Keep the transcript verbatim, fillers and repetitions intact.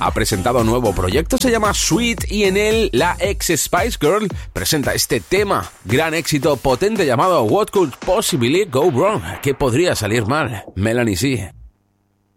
ha presentado nuevo proyecto, se llama Sweet, y en él la ex Spice Girl presenta este tema, gran éxito potente llamado What Could Possibly Go Wrong. ¿Qué podría salir mal? Melanie C.